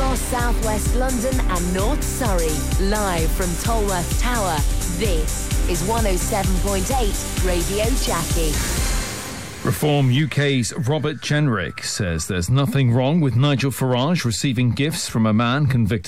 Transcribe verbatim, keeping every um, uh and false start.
across southwest London and North Surrey. Live from Tolworth Tower, this is one oh seven point eight Radio Jackie. Reform U K's Robert Jenrick says there's nothing wrong with Nigel Farage receiving gifts from a man convicted